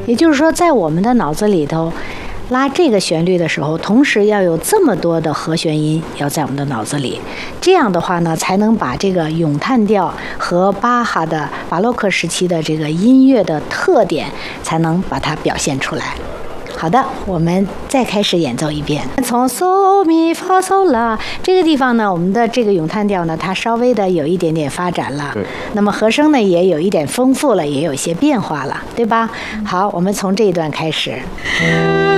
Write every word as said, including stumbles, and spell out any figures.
也就是说，在我们的脑子里头，拉这个旋律的时候，同时要有这么多的和弦音要在我们的脑子里，这样的话呢，才能把这个咏叹调和巴哈的巴洛克时期的这个音乐的特点，才能把它表现出来。好的，我们再开始演奏一遍。从嗦咪发嗦啦这个地方呢，我们的这个咏叹调呢，它稍微的有一点点发展了。那么和声呢，也有一点丰富了，也有一些变化了，对吧？好，我们从这一段开始。